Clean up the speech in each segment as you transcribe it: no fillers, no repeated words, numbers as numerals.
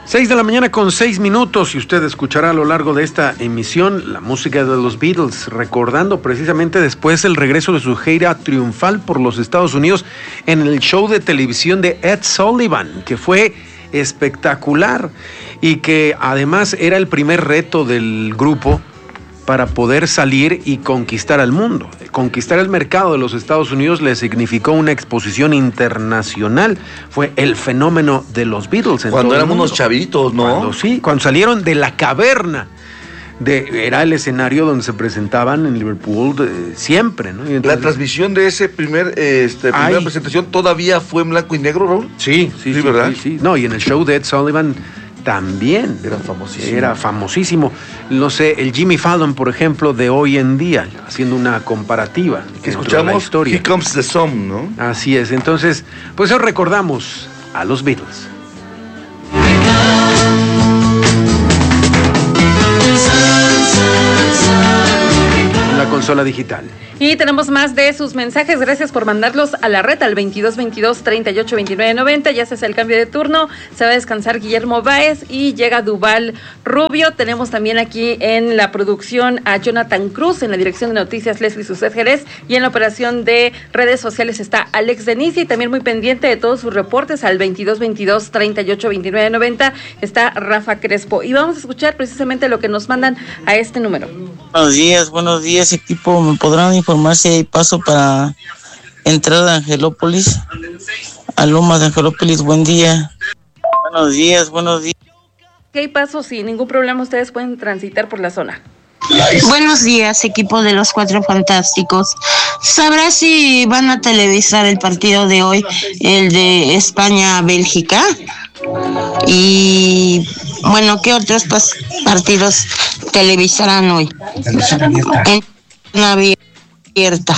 6 de la mañana con 6 minutos y usted escuchará a lo largo de esta emisión la música de los Beatles, recordando precisamente después el regreso de su gira triunfal por los Estados Unidos en el show de televisión de Ed Sullivan, que fue espectacular y que además era el primer reto del grupo para poder salir y conquistar al mundo. Conquistar el mercado de los Estados Unidos le significó una exposición internacional. Fue el fenómeno de los Beatles. Cuando éramos unos chavitos, ¿no? Cuando salieron de la caverna. Era el escenario donde se presentaban en Liverpool siempre, ¿no? Entonces, la transmisión de ese primera presentación todavía fue en blanco y negro, Raúl. Sí, ¿verdad? Sí. No, y en el show de Ed Sullivan también. Era famosísimo. No sé, el Jimmy Fallon, por ejemplo, de hoy en día, haciendo una comparativa. Que escuchamos la historia. Here Comes the Sun, ¿no? Así es. Entonces, pues hoy recordamos a los Beatles. La consola digital. Y tenemos más de sus mensajes. Gracias por mandarlos a la red al 2222-382990. Ya se hace el cambio de turno. Se va a descansar Guillermo Báez y llega Duval Rubio. Tenemos también aquí en la producción a Jonathan Cruz, en la dirección de noticias Leslie Suset Jerez, y en la operación de redes sociales está Alex Denisi, y también muy pendiente de todos sus reportes al 2222-382990 está Rafa Crespo. Y vamos a escuchar precisamente lo que nos mandan a este número. Buenos días equipo. ¿Me podrán informar si hay paso para entrar a Angelópolis? A Lomas de Angelópolis, buen día. Buenos días. ¿Qué hay paso? Sin ningún problema ustedes pueden transitar por la zona. Buenos días, equipo de los Cuatro Fantásticos. ¿Sabrá si van a televisar el partido de hoy, el de España-Bélgica? Y bueno, ¿qué otros partidos televisarán hoy? En abierta.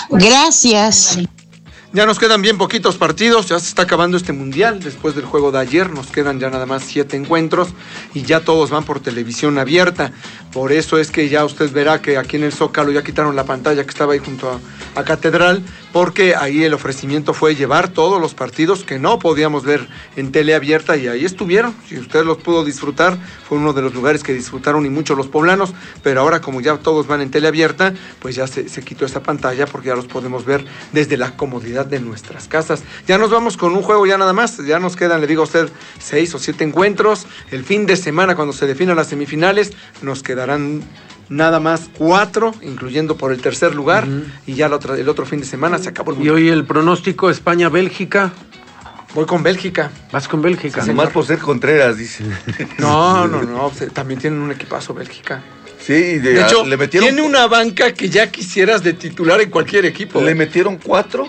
Gracias. Ya nos quedan bien poquitos partidos, ya se está acabando este mundial. Después del juego de ayer nos quedan ya nada más 7 encuentros y ya todos van por televisión abierta. Por eso es que ya usted verá que aquí en el Zócalo ya quitaron la pantalla que estaba ahí junto a Catedral, porque ahí el ofrecimiento fue llevar todos los partidos que no podíamos ver en tele abierta, y ahí estuvieron. Si usted los pudo disfrutar, fue uno de los lugares que disfrutaron y mucho los poblanos, pero ahora como ya todos van en tele abierta, pues ya se quitó esa pantalla porque ya los podemos ver desde la comodidad de nuestras casas. Ya nos vamos con un juego ya nada más, ya nos quedan, le digo a usted, 6 o 7 encuentros. El fin de semana, cuando se definan las semifinales, nos quedarán nada más 4, incluyendo por el tercer lugar, y ya el otro fin de semana se acabó el mundial. Y hoy el pronóstico España-Bélgica. Voy con Bélgica. Vas con Bélgica. Sí, nomás por ser Contreras, dice. No, también tienen un equipazo Bélgica. Sí, de hecho, le metieron... tiene una banca que ya quisieras de titular en cualquier equipo. Le metieron 4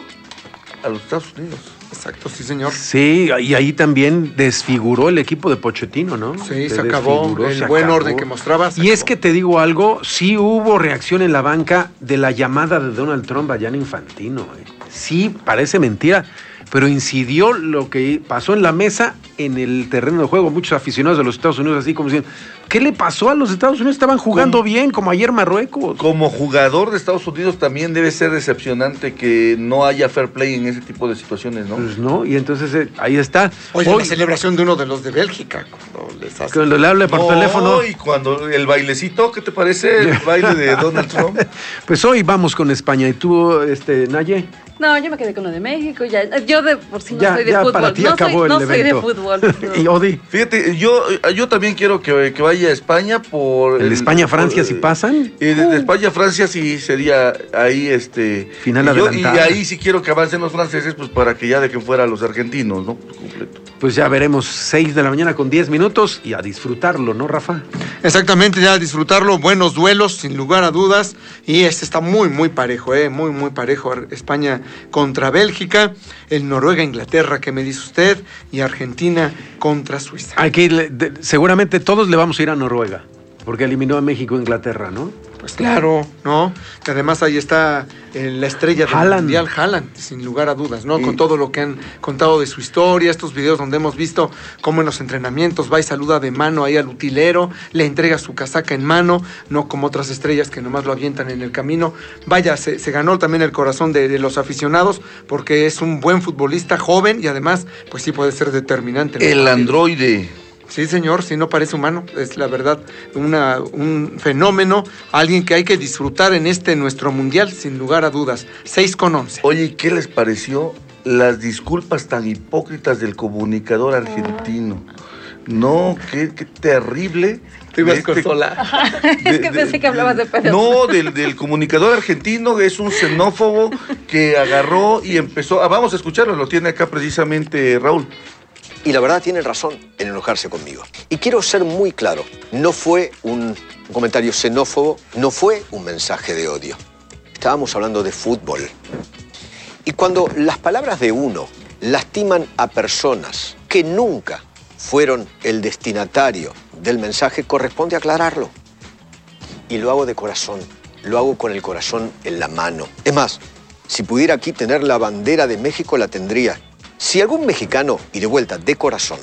a los Estados Unidos. Exacto, sí, señor. Sí, y ahí también desfiguró el equipo de Pochettino, ¿no? Sí, se acabó el buen orden que mostrabas. Y es que te digo algo, sí hubo reacción en la banca de la llamada de Donald Trump a Gianni Infantino. Sí, parece mentira, pero incidió lo que pasó en la mesa en el terreno de juego. Muchos aficionados de los Estados Unidos así como diciendo, ¿qué le pasó a los Estados Unidos? Estaban jugando bien, como ayer Marruecos. Como jugador de Estados Unidos también debe ser decepcionante que no haya fair play en ese tipo de situaciones, ¿no? Pues no, y entonces ahí está. Oye, la celebración de uno de los de Bélgica, cuando le hable por teléfono. Y cuando el bailecito, ¿qué te parece el baile de Donald Trump? Pues hoy vamos con España. ¿Y tú, Naye? No, yo me quedé con lo de México. Yo de por sí no soy de ya fútbol. Para ti acabó el soy de fútbol. No. Y Odi. Fíjate, yo también quiero que vaya a España por... ¿El España-Francia si pasan? De España-Francia sí sería ahí final adelantada. Y ahí sí quiero que avancen los franceses, pues para que ya dejen fuera a los argentinos, ¿no? Por completo. Pues ya veremos, 6 de la mañana con 10 minutos y a disfrutarlo, ¿no, Rafa? Exactamente, ya a disfrutarlo, buenos duelos, sin lugar a dudas, y este está muy, muy parejo, muy parejo, España contra Bélgica, el Noruega-Inglaterra, ¿qué me dice usted? Y Argentina contra Suiza. Aquí seguramente todos le vamos a ir a Noruega, porque eliminó a México e Inglaterra, ¿no? Pues claro, ¿no? Y además ahí está la estrella del mundial, Haaland, sin lugar a dudas, ¿no? Con todo lo que han contado de su historia, estos videos donde hemos visto cómo en los entrenamientos va y saluda de mano ahí al utilero, le entrega su casaca en mano, no como otras estrellas que nomás lo avientan en el camino. Vaya, se ganó también el corazón de los aficionados porque es un buen futbolista, joven, y además, pues sí puede ser determinante. El androide. Sí, señor, sí, no parece humano, es la verdad un fenómeno, alguien que hay que disfrutar en nuestro mundial, sin lugar a dudas. 6:11. Oye, ¿qué les pareció las disculpas tan hipócritas del comunicador argentino? No, qué terrible. Te ibas con sola. Es que pensé que hablabas de pedos. No, del comunicador argentino, es un xenófobo que agarró y empezó. Vamos a escucharlo, lo tiene acá precisamente Raúl. Y la verdad tienen razón en enojarse conmigo. Y quiero ser muy claro, no fue un comentario xenófobo, no fue un mensaje de odio. Estábamos hablando de fútbol. Y cuando las palabras de uno lastiman a personas que nunca fueron el destinatario del mensaje, corresponde aclararlo. Y lo hago de corazón, lo hago con el corazón en la mano. Es más, si pudiera aquí tener la bandera de México, la tendría. Si algún mexicano, y de vuelta, de corazón,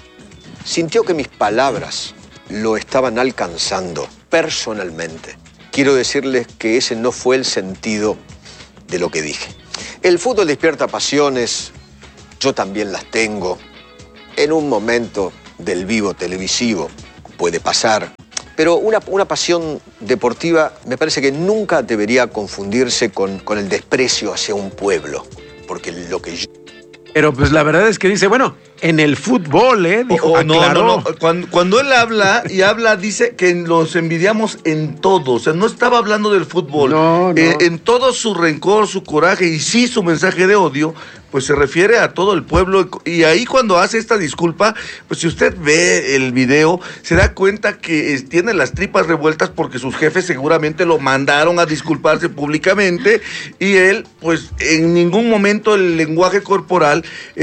sintió que mis palabras lo estaban alcanzando personalmente, quiero decirles que ese no fue el sentido de lo que dije. El fútbol despierta pasiones, yo también las tengo. En un momento del vivo televisivo puede pasar, pero una pasión deportiva me parece que nunca debería confundirse con el desprecio hacia un pueblo, porque lo que yo... Pero pues la verdad es que dice, bueno, en el fútbol, dijo, no. Cuando él habla, dice que los envidiamos en todo. O sea, no estaba hablando del fútbol. No. En todo su rencor, su coraje y sí su mensaje de odio, pues se refiere a todo el pueblo. Y ahí cuando hace esta disculpa, pues si usted ve el video, se da cuenta que tiene las tripas revueltas porque sus jefes seguramente lo mandaron a disculparse públicamente y él, pues en ningún momento el lenguaje corporal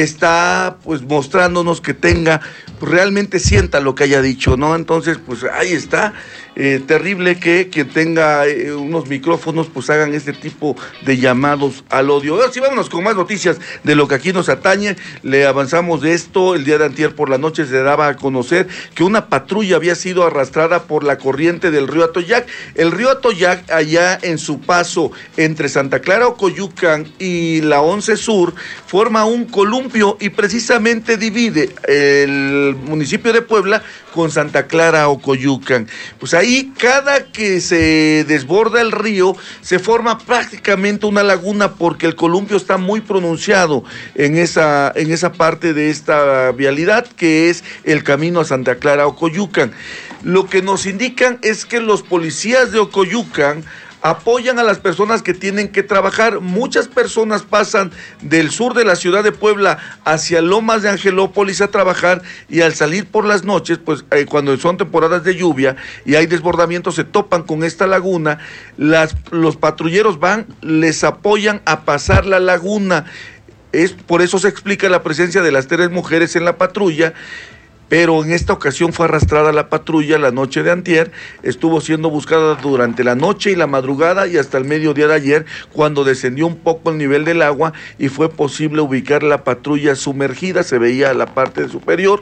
está, pues, mostrándonos que tenga, pues realmente sienta lo que haya dicho, ¿no? Entonces, pues ahí está. Terrible que quien tenga unos micrófonos pues hagan este tipo de llamados al odio. Ahora sí, vámonos con más noticias de lo que aquí nos atañe. Le avanzamos de esto. El día de antier por la noche se daba a conocer que una patrulla había sido arrastrada por la corriente del río Atoyac. El río Atoyac, allá en su paso entre Santa Clara, Ocoyucan y la 11 Sur, forma un columpio y precisamente divide el municipio de Puebla con Santa Clara, Ocoyucan. Pues ahí, cada que se desborda el río, se forma prácticamente una laguna porque el columpio está muy pronunciado en esa parte de esta vialidad que es el camino a Santa Clara, Ocoyucan. Lo que nos indican es que los policías de Ocoyucan apoyan a las personas que tienen que trabajar. Muchas personas pasan del sur de la ciudad de Puebla hacia Lomas de Angelópolis a trabajar y al salir por las noches, pues cuando son temporadas de lluvia y hay desbordamientos, se topan con esta laguna. Los patrulleros van, les apoyan a pasar la laguna. Por eso se explica la presencia de las 3 mujeres en la patrulla. Pero en esta ocasión fue arrastrada la patrulla la noche de antier, estuvo siendo buscada durante la noche y la madrugada y hasta el mediodía de ayer, cuando descendió un poco el nivel del agua y fue posible ubicar la patrulla sumergida, se veía la parte superior.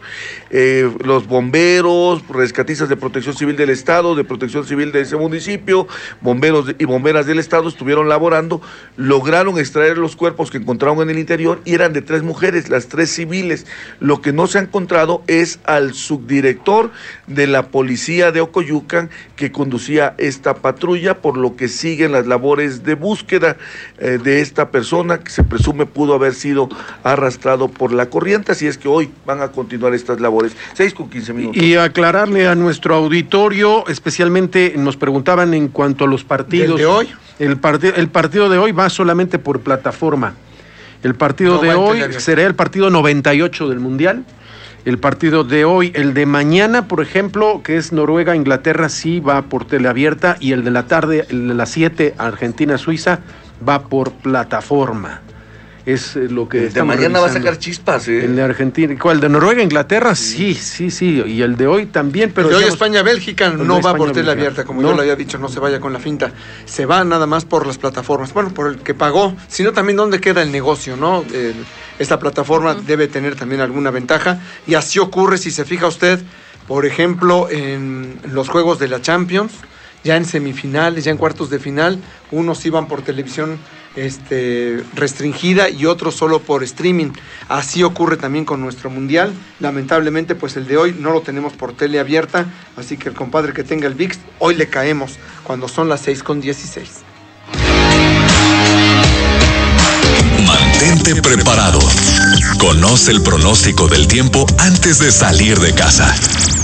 Los bomberos, rescatistas de Protección Civil del Estado, de Protección Civil de ese municipio, bomberos y bomberas del Estado estuvieron laborando, lograron extraer los cuerpos que encontraron en el interior y eran de 3 mujeres, las 3 civiles. Lo que no se ha encontrado es al subdirector de la policía de Ocoyucan que conducía esta patrulla, por lo que siguen las labores de búsqueda de esta persona que se presume pudo haber sido arrastrado por la corriente, así es que hoy van a continuar estas labores. 6:15. Y aclararle a nuestro auditorio, especialmente nos preguntaban en cuanto a los partidos. ¿De hoy? El partido de hoy va solamente por plataforma. El partido de hoy será el partido 98 del Mundial. El partido de hoy, el de mañana, por ejemplo, que es Noruega-Inglaterra, sí va por teleabierta, y el de la tarde, el de las 7, Argentina-Suiza, va por plataforma. Es lo que de mañana revisando. Va a sacar chispas, El de Argentina, ¿cuál? ¿El de Noruega-Inglaterra? Sí, y el de hoy también, pero... El de hoy España-Bélgica no va por teleabierta, como yo lo había dicho, no se vaya con la finta, se va nada más por las plataformas, bueno, por el que pagó, sino también dónde queda el negocio, ¿no? Esta plataforma debe tener también alguna ventaja, y así ocurre si se fija usted, por ejemplo, en los juegos de la Champions, ya en semifinales, ya en cuartos de final, unos iban por televisión restringida y otros solo por streaming. Así ocurre también con nuestro mundial. Lamentablemente, pues el de hoy no lo tenemos por tele abierta, así que el compadre que tenga el ViX, hoy le caemos cuando son las 6:16. Mantente preparado. Conoce el pronóstico del tiempo antes de salir de casa.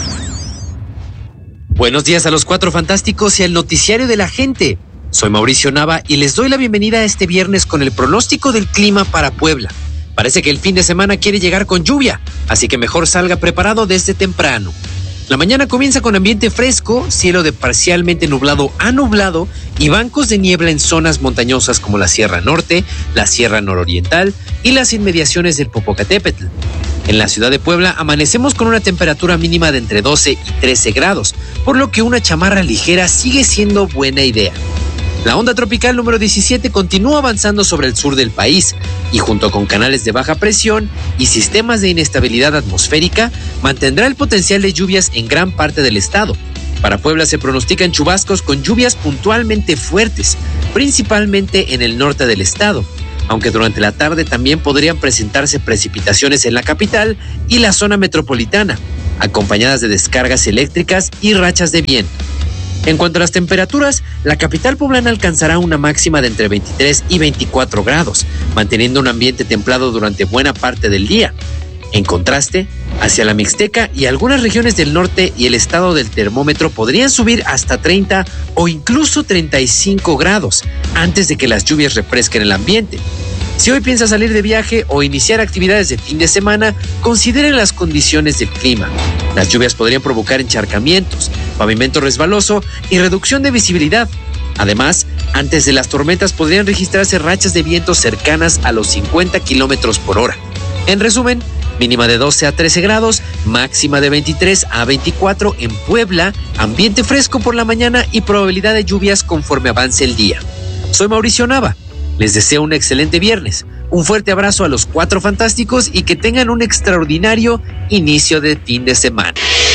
Buenos días a los Cuatro Fantásticos y al noticiario de la gente. Soy Mauricio Nava y les doy la bienvenida a este viernes con el pronóstico del clima para Puebla. Parece que el fin de semana quiere llegar con lluvia, así que mejor salga preparado desde temprano. La mañana comienza con ambiente fresco, cielo de parcialmente nublado a nublado y bancos de niebla en zonas montañosas como la Sierra Norte, la Sierra Nororiental y las inmediaciones del Popocatépetl. En la ciudad de Puebla amanecemos con una temperatura mínima de entre 12 y 13 grados, por lo que una chamarra ligera sigue siendo buena idea. La onda tropical número 17 continúa avanzando sobre el sur del país y junto con canales de baja presión y sistemas de inestabilidad atmosférica mantendrá el potencial de lluvias en gran parte del estado. Para Puebla se pronostican chubascos con lluvias puntualmente fuertes, principalmente en el norte del estado, aunque durante la tarde también podrían presentarse precipitaciones en la capital y la zona metropolitana, acompañadas de descargas eléctricas y rachas de viento. En cuanto a las temperaturas, la capital poblana alcanzará una máxima de entre 23 y 24 grados, manteniendo un ambiente templado durante buena parte del día. En contraste, hacia la Mixteca y algunas regiones del norte y el estado del termómetro podrían subir hasta 30 o incluso 35 grados antes de que las lluvias refresquen el ambiente. Si hoy piensa salir de viaje o iniciar actividades de fin de semana, considere las condiciones del clima. Las lluvias podrían provocar encharcamientos, pavimento resbaloso y reducción de visibilidad. Además, antes de las tormentas podrían registrarse rachas de viento cercanas a los 50 kilómetros por hora. En resumen, mínima de 12 a 13 grados, máxima de 23 a 24 en Puebla, ambiente fresco por la mañana y probabilidad de lluvias conforme avance el día. Soy Mauricio Nava. Les deseo un excelente viernes, un fuerte abrazo a los Cuatro Fantásticos y que tengan un extraordinario inicio de fin de semana.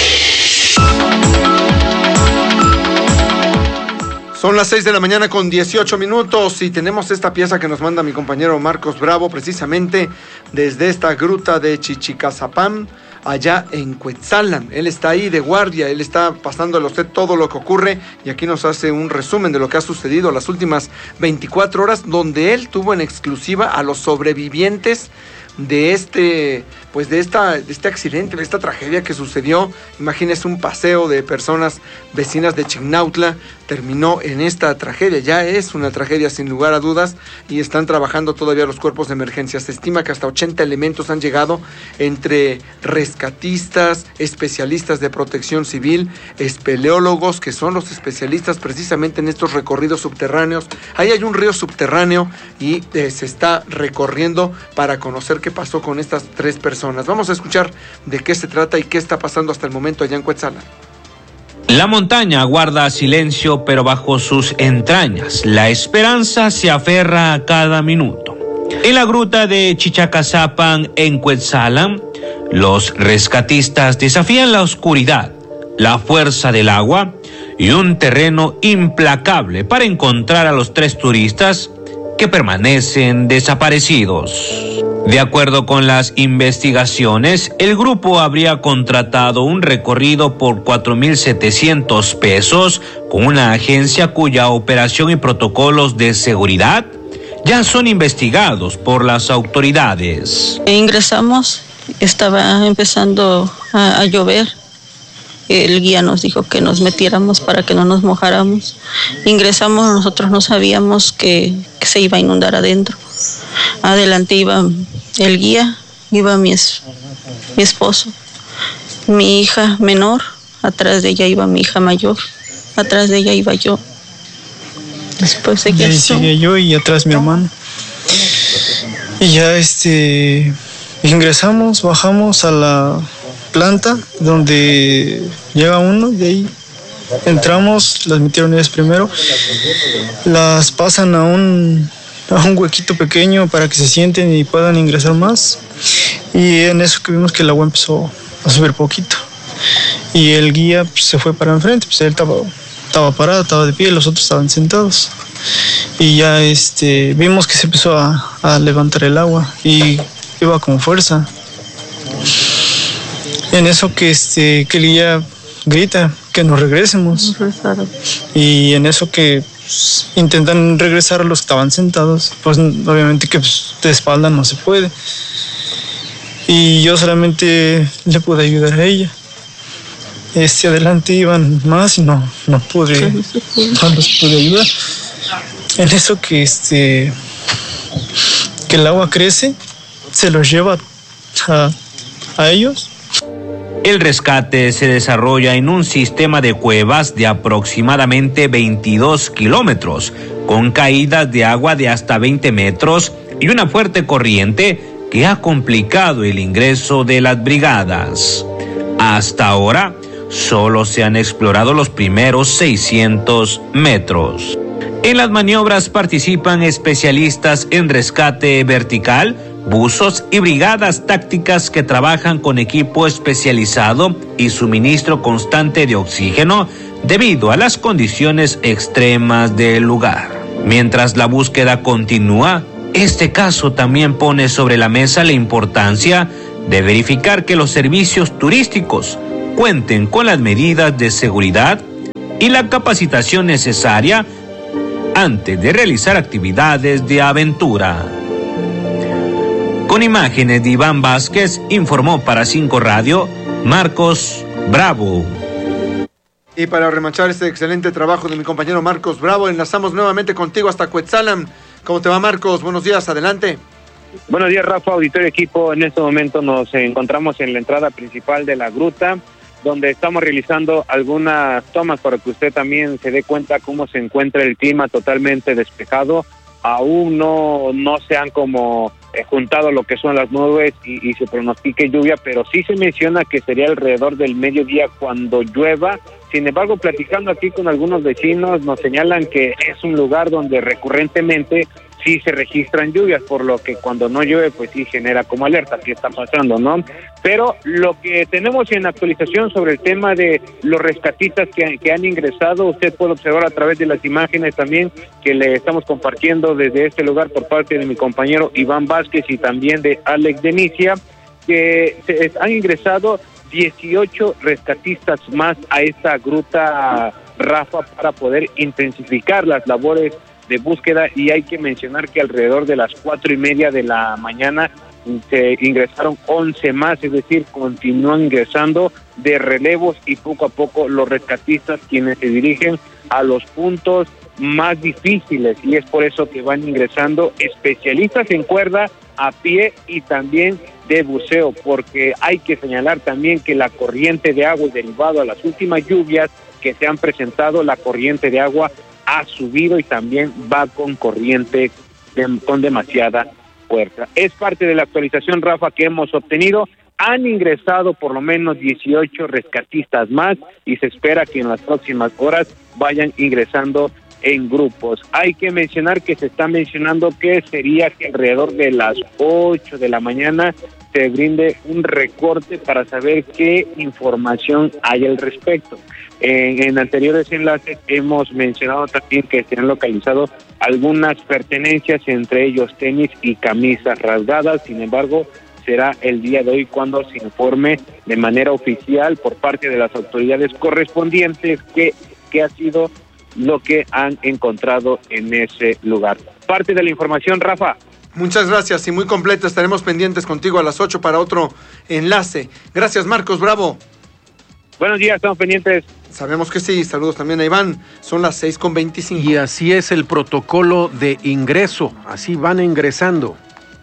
Son las 6 de la mañana con 18 minutos y tenemos esta pieza que nos manda mi compañero Marcos Bravo, precisamente desde esta gruta de Chichicazapán, allá en Cuetzalan. Él está ahí de guardia, él está pasándole a usted todo lo que ocurre y aquí nos hace un resumen de lo que ha sucedido las últimas 24 horas, donde él tuvo en exclusiva a los sobrevivientes de este accidente, de esta tragedia que sucedió. Imagínese, un paseo de personas vecinas de Chignautla terminó en esta tragedia. Ya es una tragedia sin lugar a dudas y están trabajando todavía los cuerpos de emergencia. Se estima que hasta 80 elementos han llegado, entre rescatistas, especialistas de protección civil, espeleólogos, que son los especialistas precisamente en estos recorridos subterráneos. Ahí hay un río subterráneo y se está recorriendo para conocer qué pasó con estas 3 personas. Vamos a escuchar de qué se trata y qué está pasando hasta el momento allá en Cuetzalan. La montaña guarda silencio, pero bajo sus entrañas la esperanza se aferra a cada minuto. En la gruta de Chichicazapán, en Cuetzalan, los rescatistas desafían la oscuridad, la fuerza del agua y un terreno implacable para encontrar a los 3 turistas que permanecen desaparecidos. De acuerdo con las investigaciones, el grupo habría contratado un recorrido por 4,700 pesos con una agencia cuya operación y protocolos de seguridad ya son investigados por las autoridades. Ingresamos, estaba empezando a llover. El guía nos dijo que nos metiéramos para que no nos mojáramos. Ingresamos, nosotros no sabíamos que se iba a inundar adentro. Adelante iba el guía, iba mi esposo, mi hija menor, atrás de ella iba mi hija mayor, atrás de ella iba yo. Después seguía yo y atrás mi hermano. Y ya ingresamos, bajamos a la planta donde llega uno, de ahí entramos, las metieron ellas primero, las pasan a un huequito pequeño para que se sienten y puedan ingresar más, y en eso que vimos que el agua empezó a subir poquito y el guía se fue para enfrente, pues él estaba estaba parada, estaba de pie, los otros estaban sentados. Y ya vimos que se empezó a levantar el agua y iba con fuerza. En eso que ella grita que nos regresemos. Y en eso que intentan regresar a los que estaban sentados, pues obviamente que de espalda no se puede. Y yo solamente le pude ayudar a ella. Adelante iban más y no los pude ayudar. En eso que el agua crece, se los lleva a ellos. El rescate se desarrolla en un sistema de cuevas de aproximadamente 22 kilómetros, con caídas de agua de hasta 20 metros y una fuerte corriente que ha complicado el ingreso de las brigadas. Hasta ahora, solo se han explorado los primeros 600 metros. En las maniobras participan especialistas en rescate vertical, buzos y brigadas tácticas que trabajan con equipo especializado y suministro constante de oxígeno debido a las condiciones extremas del lugar. Mientras la búsqueda continúa, este caso también pone sobre la mesa la importancia de verificar que los servicios turísticos cuenten con las medidas de seguridad y la capacitación necesaria antes de realizar actividades de aventura. Con imágenes de Iván Vázquez, informó para 5 Radio, Marcos Bravo. Y para remachar este excelente trabajo de mi compañero Marcos Bravo, enlazamos nuevamente contigo hasta Cuetzalan. ¿Cómo te va, Marcos? Buenos días, adelante. Buenos días, Rafa, auditorio equipo. En este momento nos encontramos en la entrada principal de la gruta, donde estamos realizando algunas tomas para que usted también se dé cuenta cómo se encuentra el clima totalmente despejado. Aún no se han juntado lo que son las nubes y se pronostique lluvia, pero sí se menciona que sería alrededor del mediodía cuando llueva. Sin embargo, platicando aquí con algunos vecinos, nos señalan que es un lugar donde recurrentemente sí se registran lluvias, por lo que cuando no llueve, pues sí genera como alerta, ¿qué está pasando, no? Pero lo que tenemos en actualización sobre el tema de los rescatistas que han ingresado, usted puede observar a través de las imágenes también que le estamos compartiendo desde este lugar por parte de mi compañero Iván Vázquez y también de Alex Denicia, que han ingresado 18 rescatistas más a esta gruta, Rafa, para poder intensificar las labores de búsqueda. Y hay que mencionar que alrededor de las 4:30 de la mañana se ingresaron 11 más, es decir, continúan ingresando de relevos y poco a poco los rescatistas quienes se dirigen a los puntos más difíciles, y es por eso que van ingresando especialistas en cuerda, a pie y también de buceo, porque hay que señalar también que la corriente de agua, derivado a las últimas lluvias que se han presentado, la corriente de agua ha subido y también va con corriente con demasiada fuerza. Es parte de la actualización, Rafa, que hemos obtenido. Han ingresado por lo menos 18 rescatistas más y se espera que en las próximas horas vayan ingresando en grupos. Hay que mencionar que se está mencionando que sería que alrededor de las 8 de la mañana se brinde un recorte para saber qué información hay al respecto. En anteriores enlaces hemos mencionado también que se han localizado algunas pertenencias, entre ellos tenis y camisas rasgadas. Sin embargo, será el día de hoy cuando se informe de manera oficial por parte de las autoridades correspondientes qué ha sido lo que han encontrado en ese lugar. Parte de la información, Rafa. Muchas gracias y muy completa. Estaremos pendientes contigo a las 8 para otro enlace. Gracias, Marcos Bravo. Buenos días, estamos pendientes. Sabemos que sí. Saludos también a Iván. Son las 6:25. Y así es el protocolo de ingreso. Así van ingresando.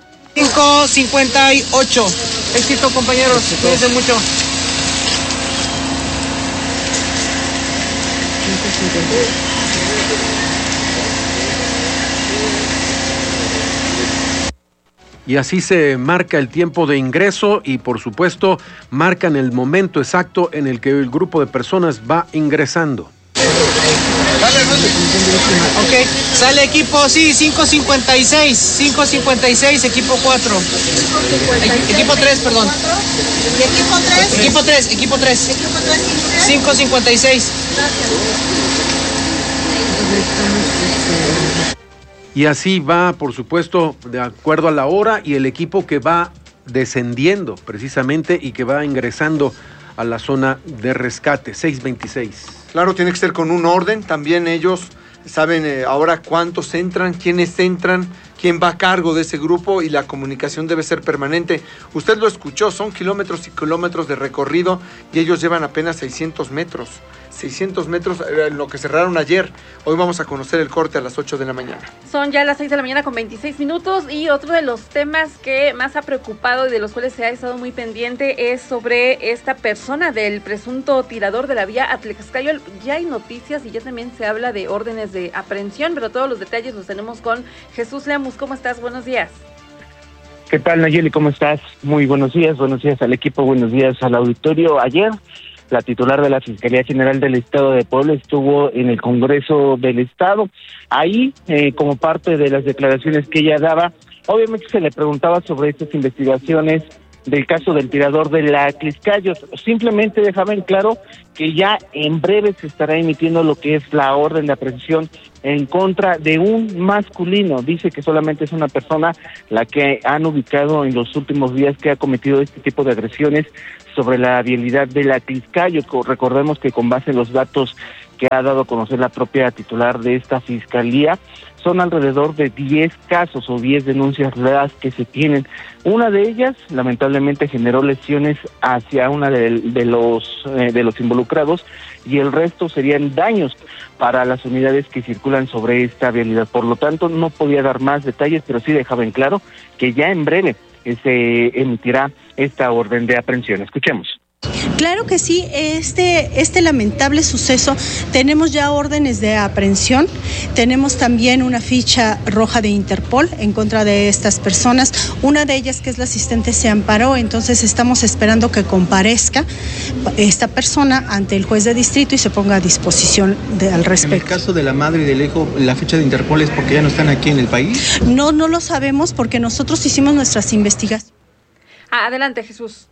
5:58. Éxito, compañeros. Cuídense mucho. Y así se marca el tiempo de ingreso y, por supuesto, marcan el momento exacto en el que el grupo de personas va ingresando. Ok, sale equipo, sí, 5:56, 5:56, equipo 4. Equipo 3, perdón. ¿Y equipo 3? Equipo 3. 5:56. Gracias. Y así va, por supuesto, de acuerdo a la hora y el equipo que va descendiendo precisamente y que va ingresando a la zona de rescate, 6:26. Claro, tiene que ser con un orden, también ellos saben ahora cuántos entran, quiénes entran, quién va a cargo de ese grupo y la comunicación debe ser permanente. Usted lo escuchó, son kilómetros y kilómetros de recorrido y ellos llevan apenas 600 metros. 600 metros en lo que cerraron ayer. Hoy vamos a conocer el corte a las 8 de la mañana. Son ya las 6 de la mañana con 26 minutos y otro de los temas que más ha preocupado y de los cuales se ha estado muy pendiente es sobre esta persona del presunto tirador de la vía Atlixcáyotl. Ya hay noticias y ya también se habla de órdenes de aprehensión, pero todos los detalles los tenemos con Jesús Lemus. ¿Cómo estás? Buenos días. ¿Qué tal, Nayeli? ¿Cómo estás? Muy buenos días al equipo, buenos días al auditorio. Ayer, la titular de la Fiscalía General del Estado de Puebla estuvo en el Congreso del Estado. Ahí, como parte de las declaraciones que ella daba, obviamente se le preguntaba sobre estas investigaciones del caso del tirador de la Atlixcáyotl. Simplemente dejaba en claro que ya en breve se estará emitiendo lo que es la orden de aprehensión en contra de un masculino. Dice que solamente es una persona la que han ubicado en los últimos días que ha cometido este tipo de agresiones sobre la vialidad de la Atlixcáyotl. Recordemos que con base en los datos que ha dado a conocer la propia titular de esta fiscalía, son alrededor de 10 casos o 10 denuncias las que se tienen. Una de ellas, lamentablemente, generó lesiones hacia una de los involucrados y el resto serían daños para las unidades que circulan sobre esta vialidad. Por lo tanto, no podía dar más detalles, pero sí dejaba en claro que ya en breve se emitirá esta orden de aprehensión. Escuchemos. Claro que sí, este lamentable suceso, tenemos ya órdenes de aprehensión, tenemos también una ficha roja de Interpol en contra de estas personas, una de ellas que es la asistente se amparó, entonces estamos esperando que comparezca esta persona ante el juez de distrito y se ponga a disposición al respecto. ¿En el caso de la madre y del hijo, la ficha de Interpol es porque ya no están aquí en el país? No lo sabemos porque nosotros hicimos nuestras investigaciones. Adelante, Jesús.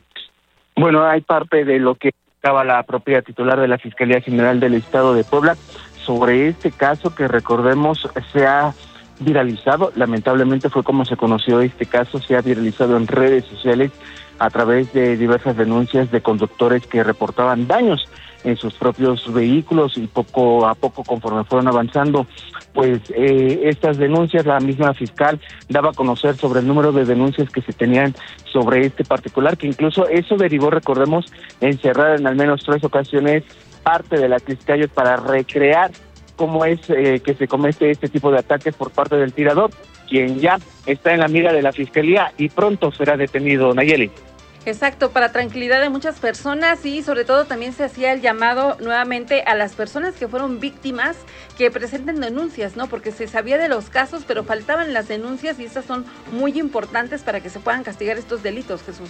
Bueno, hay parte de lo que estaba la propia titular de la Fiscalía General del Estado de Puebla sobre este caso que, recordemos, se ha viralizado. Lamentablemente fue como se conoció este caso, se ha viralizado en redes sociales a través de diversas denuncias de conductores que reportaban daños en sus propios vehículos y poco a poco, conforme fueron avanzando, pues estas denuncias, la misma fiscal daba a conocer sobre el número de denuncias que se tenían sobre este particular, que incluso eso derivó, recordemos, en cerrar en al menos 3 ocasiones parte de la Atlixcáyotl para recrear cómo es que se comete este tipo de ataques por parte del tirador, quien ya está en la mira de la fiscalía y pronto será detenido. Nayeli. Exacto, para tranquilidad de muchas personas y sobre todo también se hacía el llamado nuevamente a las personas que fueron víctimas que presenten denuncias, ¿no? Porque se sabía de los casos, pero faltaban las denuncias y estas son muy importantes para que se puedan castigar estos delitos, Jesús.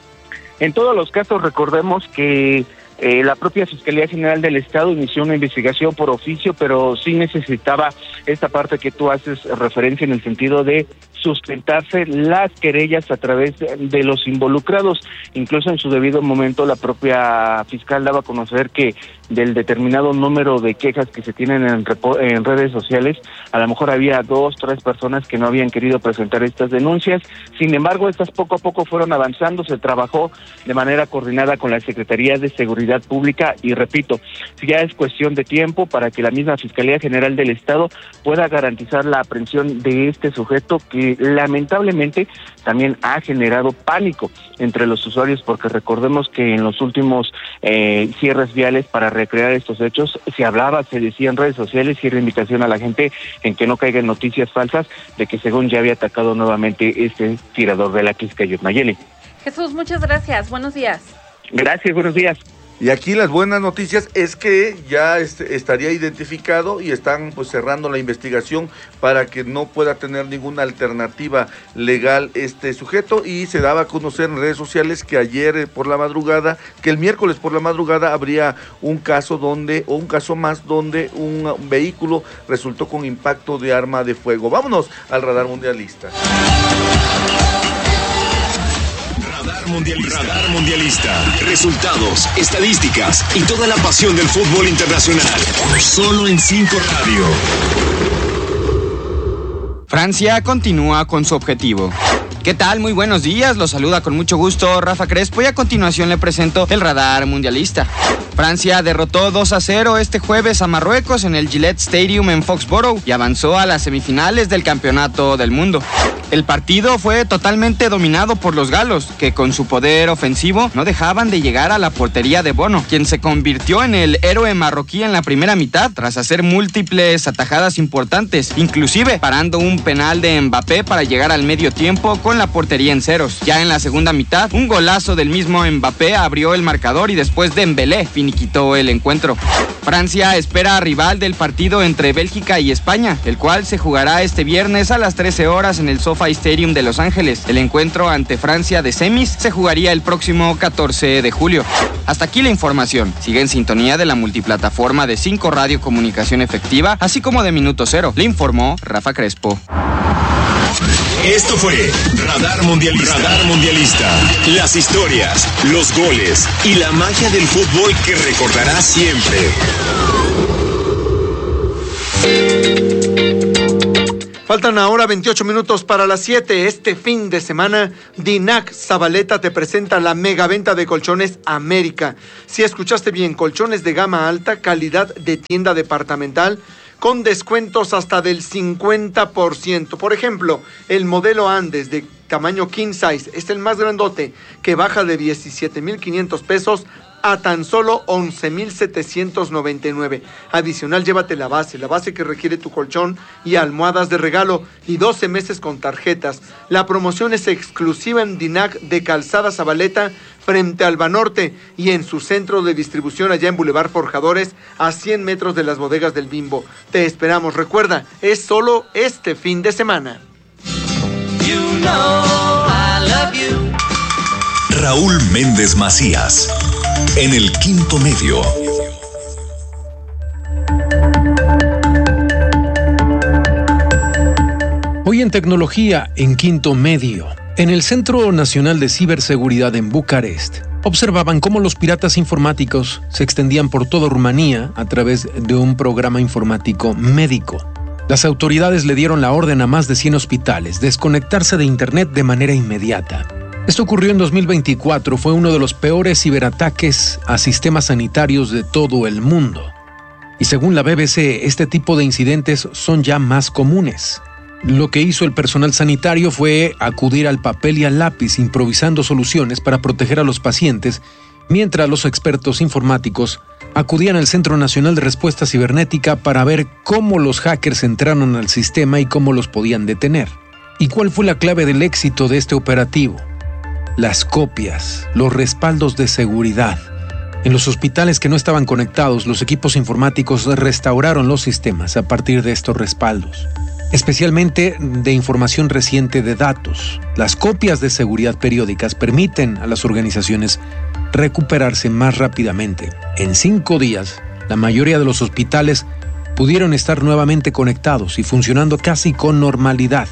En todos los casos, recordemos que la propia Fiscalía General del Estado inició una investigación por oficio, pero sí necesitaba esta parte que tú haces referencia en el sentido de sustentarse las querellas a través de los involucrados. Incluso en su debido momento la propia fiscal daba a conocer que del determinado número de quejas que se tienen en redes sociales, a lo mejor había 2, 3 personas que no habían querido presentar estas denuncias. Sin embargo, estas poco a poco fueron avanzando, se trabajó de manera coordinada con la Secretaría de Seguridad Pública y repito, ya es cuestión de tiempo para que la misma Fiscalía General del Estado pueda garantizar la aprehensión de este sujeto que lamentablemente también ha generado pánico entre los usuarios, porque recordemos que en los últimos cierres viales para recrear estos hechos se decía en redes sociales y era invitación a la gente en que no caigan noticias falsas de que según ya había atacado nuevamente este tirador de la Atlixcáyotl. Nayeli. Jesús, muchas gracias, buenos días. Gracias, buenos días. Y aquí las buenas noticias es que ya estaría identificado y están pues cerrando la investigación para que no pueda tener ninguna alternativa legal este sujeto, y se daba a conocer en redes sociales que ayer por la madrugada, que el miércoles por la madrugada habría un caso más donde un vehículo resultó con impacto de arma de fuego. Vámonos al radar mundialista. Radar Radar Mundialista. Resultados, estadísticas y toda la pasión del fútbol internacional. Solo en 5 Radio. Francia continúa con su objetivo. ¿Qué tal? Muy buenos días, los saluda con mucho gusto Rafa Crespo y a continuación le presento el Radar Mundialista. Francia derrotó 2-0 este jueves a Marruecos en el Gillette Stadium en Foxborough y avanzó a las semifinales del Campeonato del Mundo. El partido fue totalmente dominado por los galos, que con su poder ofensivo no dejaban de llegar a la portería de Bono, quien se convirtió en el héroe marroquí en la primera mitad tras hacer múltiples atajadas importantes, inclusive parando un penal de Mbappé para llegar al medio tiempo con la portería en ceros. Ya en la segunda mitad, un golazo del mismo Mbappé abrió el marcador y después Dembélé finiquitó el encuentro. Francia espera rival del partido entre Bélgica y España, el cual se jugará este viernes a las 13 horas en el SoFi Stadium de Los Ángeles. El encuentro ante Francia de semis se jugaría el próximo 14 de julio. Hasta aquí la información. Sigue en sintonía de la multiplataforma de 5 Radio Comunicación Efectiva, así como de Minuto Cero. Le informó Rafa Crespo. Esto fue Radar Mundialista. Radar Mundialista. Las historias, los goles y la magia del fútbol que recordarás siempre. Faltan ahora 28 minutos para las 7. Este fin de semana, Dinac Zabaleta te presenta la mega venta de colchones América. Si escuchaste bien, colchones de gama alta, calidad de tienda departamental, con descuentos hasta del 50%. Por ejemplo, el modelo Andes de tamaño king size es el más grandote, que baja de 17,500 pesos a tan solo 11,799. Adicional, llévate la base que requiere tu colchón y almohadas de regalo y 12 meses con tarjetas. La promoción es exclusiva en Dinac de Calzada Zabaleta frente al Banorte y en su centro de distribución allá en Boulevard Forjadores a 100 metros de las bodegas del Bimbo. Te esperamos. Recuerda, es solo este fin de semana. You know I love you. Raúl Méndez Macías, en el Quinto Medio. Hoy en tecnología, en Quinto Medio. En el Centro Nacional de Ciberseguridad en Bucarest, observaban cómo los piratas informáticos se extendían por toda Rumanía a través de un programa informático médico. Las autoridades le dieron la orden a más de 100 hospitales desconectarse de Internet de manera inmediata. Esto ocurrió en 2024, fue uno de los peores ciberataques a sistemas sanitarios de todo el mundo. Y según la BBC, este tipo de incidentes son ya más comunes. Lo que hizo el personal sanitario fue acudir al papel y al lápiz, improvisando soluciones para proteger a los pacientes, mientras los expertos informáticos acudían al Centro Nacional de Respuesta Cibernética para ver cómo los hackers entraron al sistema y cómo los podían detener. ¿Y cuál fue la clave del éxito de este operativo? Las copias, los respaldos de seguridad. En los hospitales que no estaban conectados, los equipos informáticos restauraron los sistemas a partir de estos respaldos, especialmente de información reciente de datos. Las copias de seguridad periódicas permiten a las organizaciones recuperarse más rápidamente. En 5 días, la mayoría de los hospitales pudieron estar nuevamente conectados y funcionando casi con normalidad.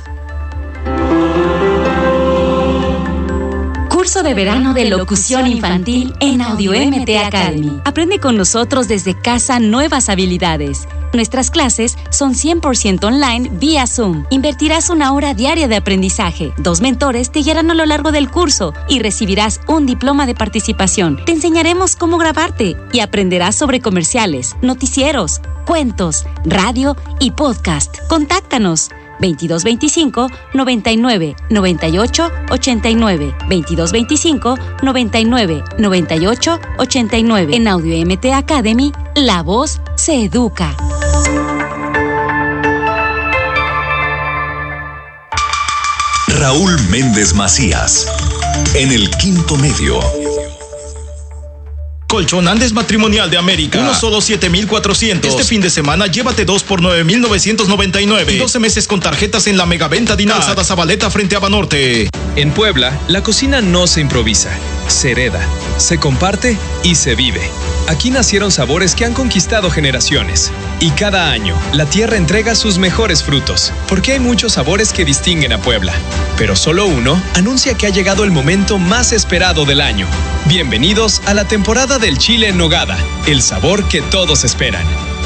Curso de verano de locución infantil en Audio MT Academy. Aprende con nosotros desde casa nuevas habilidades. Nuestras clases son 100% online vía Zoom. Invertirás 1 hora diaria de aprendizaje. 2 mentores te guiarán a lo largo del curso y recibirás un diploma de participación. Te enseñaremos cómo grabarte y aprenderás sobre comerciales, noticieros, cuentos, radio y podcast. Contáctanos 2225 99 98 89 2225 99 98 89. En Audio MT Academy, la voz se educa. Raúl Méndez Macías, en el Quinto Medio. Colchón Andes Matrimonial de América. Uno solo 7,400. Este fin de semana llévate 2 por 9,999. Y 12 meses con tarjetas en la megaventa Dinac. Calzada Zabaleta frente a Banorte. En Puebla, la cocina no se improvisa. se hereda, se comparte y se vive. Aquí nacieron sabores que han conquistado generaciones. Y cada año, la tierra entrega sus mejores frutos, porque hay muchos sabores que distinguen a Puebla. Pero solo uno anuncia que ha llegado el momento más esperado del año. Bienvenidos a la temporada del chile en nogada, el sabor que todos esperan.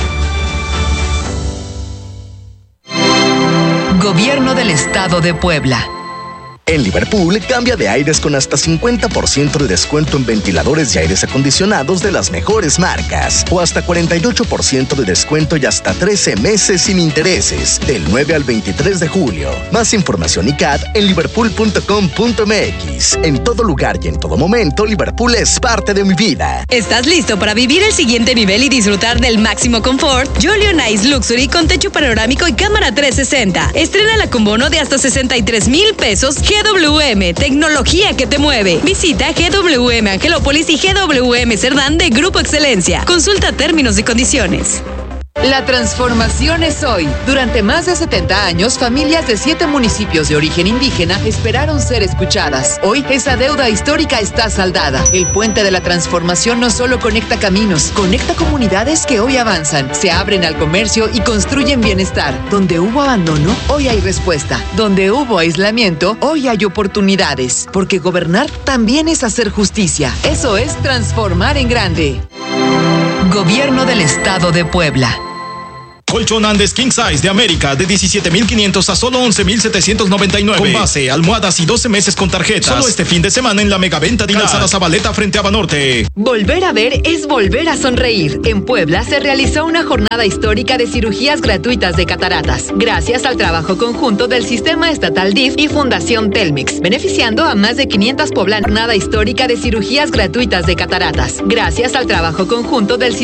Gobierno del Estado de Puebla. En Liverpool, cambia de aires con hasta 50% de descuento en ventiladores y aires acondicionados de las mejores marcas. O hasta 48% de descuento y hasta 13 meses sin intereses. Del 9 al 23 de julio. Más información y CAD en liverpool.com.mx. En todo lugar y en todo momento, Liverpool es parte de mi vida. ¿Estás listo para vivir el siguiente nivel y disfrutar del máximo confort? Jolly Nice Luxury con techo panorámico y cámara 360. Estrénala con bono de hasta 63,000 pesos. GWM, tecnología que te mueve. Visita GWM Angelópolis y GWM Cerdán de Grupo Excelencia. Consulta términos y condiciones. La transformación es hoy. Durante más de 70 años, familias de 7 municipios de origen indígena esperaron ser escuchadas. Hoy, esa deuda histórica está saldada. El puente de la transformación no solo conecta caminos, conecta comunidades que hoy avanzan, se abren al comercio y construyen bienestar. Donde hubo abandono, hoy hay respuesta. Donde hubo aislamiento, hoy hay oportunidades. Porque gobernar también es hacer justicia. Eso es transformar en grande. Gobierno del Estado de Puebla. Colchón Andes King Size de América de 17,500 a solo 11,799. Con base, almohadas y 12 meses con tarjetas. Solo este fin de semana en la megaventa de Calzada Zabaleta frente a Banorte. Volver a ver es volver a sonreír. En Puebla se realizó una jornada histórica de cirugías gratuitas de cataratas, gracias al trabajo conjunto del Sistema Estatal DIF y Fundación Telmex, beneficiando a más de 500 poblanos. Jornada histórica de cirugías gratuitas de cataratas, gracias al trabajo conjunto del